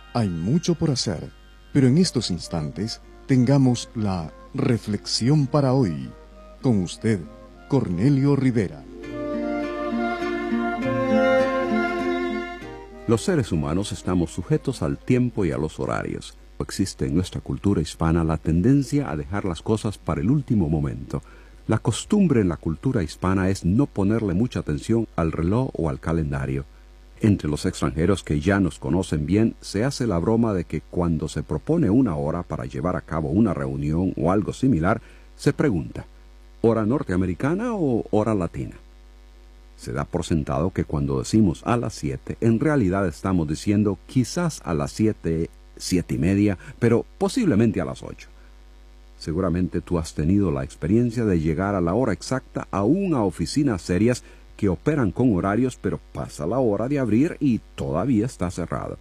Hay mucho por hacer, pero en estos instantes tengamos la reflexión para hoy. Con usted, Cornelio Rivera. Los seres humanos estamos sujetos al tiempo y a los horarios. Existe en nuestra cultura hispana la tendencia a dejar las cosas para el último momento. La costumbre en la cultura hispana es no ponerle mucha atención al reloj o al calendario. Entre los extranjeros que ya nos conocen bien, se hace la broma de que cuando se propone una hora para llevar a cabo una reunión o algo similar, se pregunta, ¿hora norteamericana o hora latina? Se da por sentado que cuando decimos a las 7, en realidad estamos diciendo quizás a las 7, 7:30, pero posiblemente a las 8. Seguramente tú has tenido la experiencia de llegar a la hora exacta aún a oficinas serias que operan con horarios, pero pasa la hora de abrir y todavía está cerrado.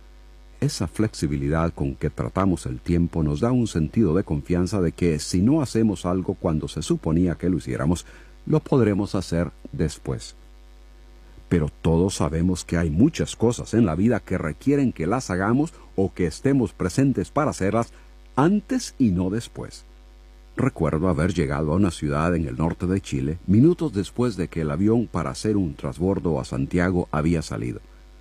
Esa flexibilidad con que tratamos el tiempo nos da un sentido de confianza de que si no hacemos algo cuando se suponía que lo hiciéramos, lo podremos hacer después. Pero todos sabemos que hay muchas cosas en la vida que requieren que las hagamos o que estemos presentes para hacerlas antes y no después. Recuerdo haber llegado a una ciudad en el norte de Chile minutos después de que el avión para hacer un transbordo a Santiago había salido.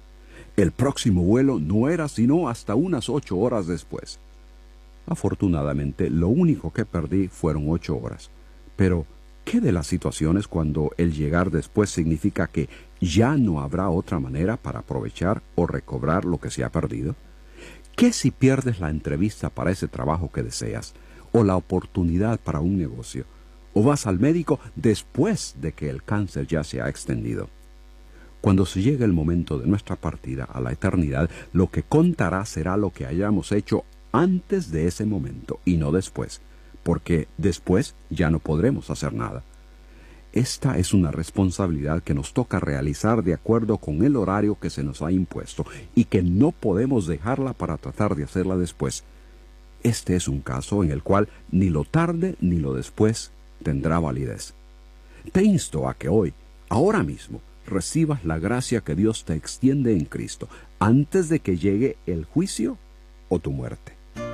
El próximo vuelo no era sino hasta unas 8 horas después. Afortunadamente, lo único que perdí fueron 8 horas. Pero ¿qué de las situaciones cuando el llegar después significa que ya no habrá otra manera para aprovechar o recobrar lo que se ha perdido? ¿Qué si pierdes la entrevista para ese trabajo que deseas, o la oportunidad para un negocio, o vas al médico después de que el cáncer ya se ha extendido? Cuando se llegue el momento de nuestra partida a la eternidad, lo que contará será lo que hayamos hecho antes de ese momento y no después, porque después ya no podremos hacer nada. Esta es una responsabilidad que nos toca realizar de acuerdo con el horario que se nos ha impuesto y que no podemos dejarla para tratar de hacerla después. Este es un caso en el cual ni lo tarde ni lo después tendrá validez. Te insto a que hoy, ahora mismo, recibas la gracia que Dios te extiende en Cristo antes de que llegue el juicio o tu muerte.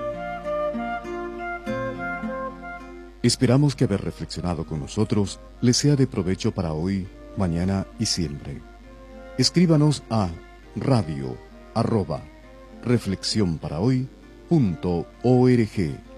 Esperamos que haber reflexionado con nosotros les sea de provecho para hoy, mañana y siempre. Escríbanos a radio@reflexionparahoy.org.